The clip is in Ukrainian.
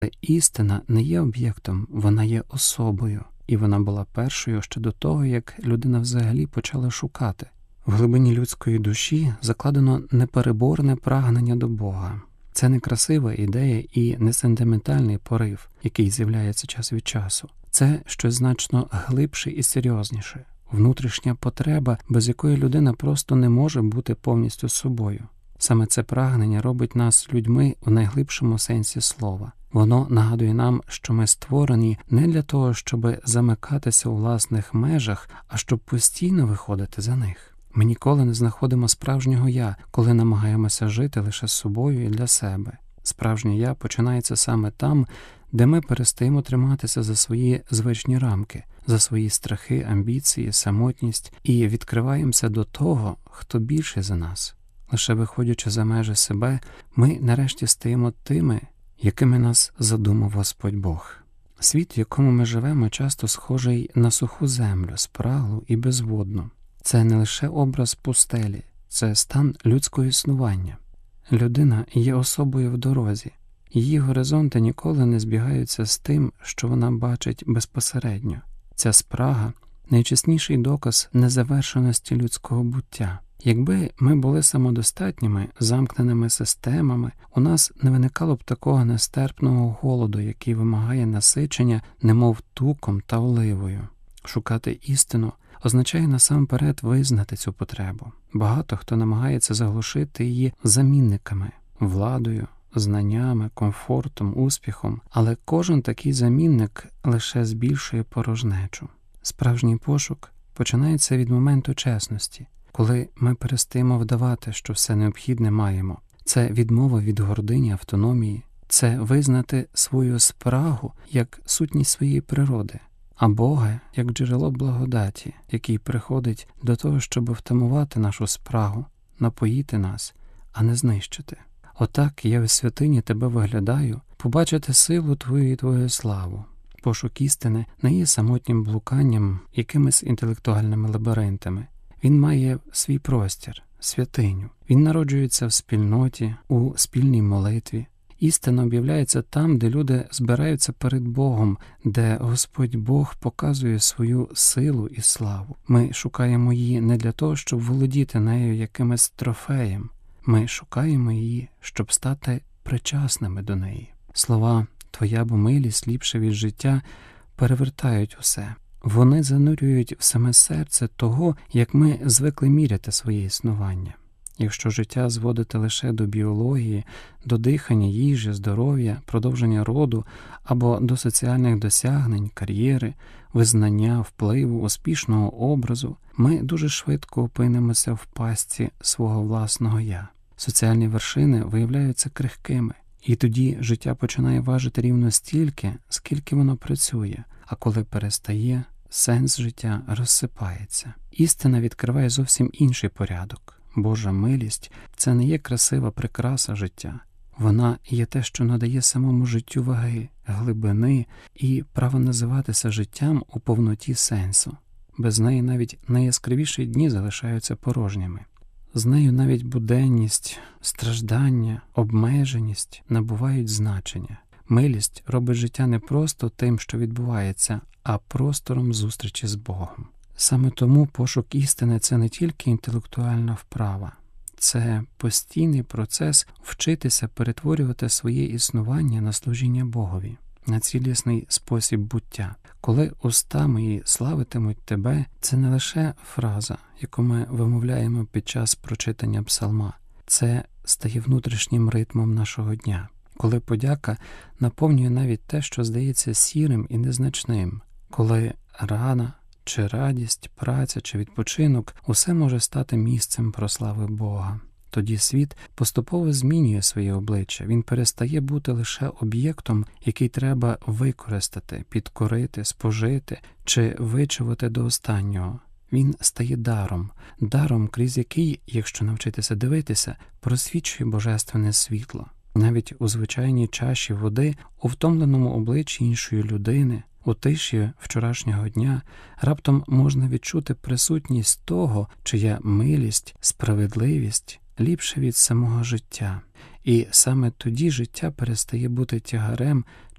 Істина не є об'єктом, вона є особою, і вона була першою ще до того, як людина взагалі почала шукати. В глибині людської душі закладено непереборне прагнення до Бога. Це не красива ідея і не сентиментальний порив, який з'являється час від часу. Це щось значно глибше і серйозніше. Внутрішня потреба, без якої людина просто не може бути повністю собою. Саме це прагнення робить нас людьми в найглибшому сенсі слова. Воно нагадує нам, що ми створені не для того, щоб замикатися у власних межах, а щоб постійно виходити за них. Ми ніколи не знаходимо справжнього «я», коли намагаємося жити лише з собою і для себе. Справжнє «я» починається саме там, де ми перестаємо триматися за свої звичні рамки, за свої страхи, амбіції, самотність і відкриваємося до того, хто більший за нас. Лише виходячи за межі себе, ми нарешті стаємо тими, якими нас задумав Господь Бог. Світ, в якому ми живемо, часто схожий на суху землю, спраглу і безводну. Це не лише образ пустелі, це стан людського існування. Людина є особою в дорозі. Її горизонти ніколи не збігаються з тим, що вона бачить безпосередньо. Ця спрага – найчесніший доказ незавершеності людського буття. Якби ми були самодостатніми, замкненими системами, у нас не виникало б такого нестерпного голоду, який вимагає насичення, немов туком та оливою. Шукати істину означає насамперед визнати цю потребу. Багато хто намагається заглушити її замінниками, владою, знаннями, комфортом, успіхом, але кожен такий замінник лише збільшує порожнечу. Справжній пошук починається від моменту чесності, коли ми перестаємо вдавати, що все необхідне маємо. Це відмова від гордині, автономії, це визнати свою спрагу як сутність своєї природи, а Бога як джерело благодаті, який приходить до того, щоб втамувати нашу спрагу, напоїти нас, а не знищити. Отак я в святині тебе виглядаю, побачити силу твою і твою славу. Пошук істини не є самотнім блуканням якимись інтелектуальними лабіринтами. Він має свій простір, святиню. Він народжується в спільноті, у спільній молитві. Істина об'являється там, де люди збираються перед Богом, де Господь Бог показує свою силу і славу. Ми шукаємо її не для того, щоб володіти нею якимось трофеєм. Ми шукаємо її, щоб стати причасними до неї. Слова «Твоя бо милість ліпше від життя» перевертають усе. Вони занурюють в саме серце того, як ми звикли міряти своє існування. Якщо життя зводити лише до біології, до дихання, їжі, здоров'я, продовження роду або до соціальних досягнень, кар'єри, визнання, впливу, успішного образу, ми дуже швидко опинимося в пастці свого власного «я». Соціальні вершини виявляються крихкими, і тоді життя починає важити рівно стільки, скільки воно працює, а коли перестає, сенс життя розсипається. Істина відкриває зовсім інший порядок. Божа милість – це не є красива прикраса життя. Вона є те, що надає самому життю ваги, глибини і право називатися життям у повноті сенсу. Без неї навіть найяскравіші дні залишаються порожніми. З нею навіть буденність, страждання, обмеженість набувають значення. Милість робить життя не просто тим, що відбувається, а простором зустрічі з Богом. Саме тому пошук істини – це не тільки інтелектуальна вправа. Це постійний процес вчитися перетворювати своє існування на служіння Богові, на цілісний спосіб буття. Коли уста мої славитимуть тебе, це не лише фраза, яку ми вимовляємо під час прочитання псалма. Це стає внутрішнім ритмом нашого дня. Коли подяка наповнює навіть те, що здається сірим і незначним. Коли рана чи радість, праця чи відпочинок – усе може стати місцем прослави Бога. Тоді світ поступово змінює своє обличчя. Він перестає бути лише об'єктом, який треба використати, підкорити, спожити чи вичувати до останнього. Він стає даром, крізь який, якщо навчитися дивитися, просвічує божественне світло. Навіть у звичайній чаші води, у втомленому обличчі іншої людини, у тиші вчорашнього дня раптом можна відчути присутність того, чия милість, справедливість ліпше від самого життя. І саме тоді життя перестає бути тягарем